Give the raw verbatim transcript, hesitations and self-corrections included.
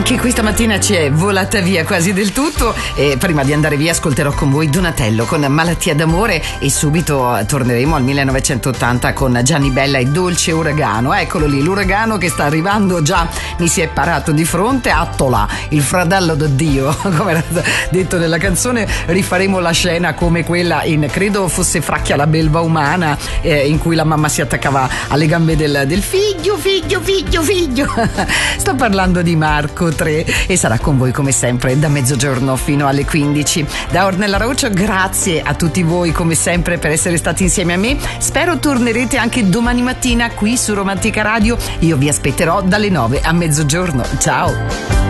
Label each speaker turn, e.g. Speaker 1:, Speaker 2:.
Speaker 1: Anche questa mattina ci è volata via quasi del tutto e prima di andare via ascolterò con voi Donatello con Malattia d'amore e subito torneremo al millenovecentottanta con Gianni Bella e Dolce Uragano. Eccolo lì, l'uragano che sta arrivando, già mi si è parato di fronte. Attola, il fratello di Dio, come era detto nella canzone. Rifaremo la scena come quella in, credo fosse Fracchia la belva umana, eh, in cui la mamma si attaccava alle gambe del, del figlio, figlio, figlio, figlio. Sto parlando di Marco tre e sarà con voi come sempre da mezzogiorno fino alle quindici. Da Ornella Rocio, grazie a tutti voi come sempre per essere stati insieme a me. Spero tornerete anche domani mattina qui su Romantica Radio. Io vi aspetterò dalle nove a mezzogiorno. Ciao.